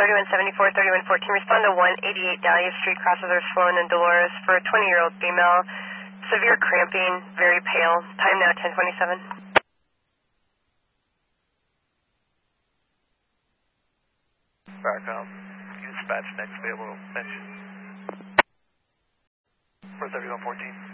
3174, 3114. Respond to 188 Dahlia Street, crossover Sloan and Dolores for a 20-year-old female. Severe cramping, very pale. Time now 10:27. Barcom, dispatch next available mention. For 3114.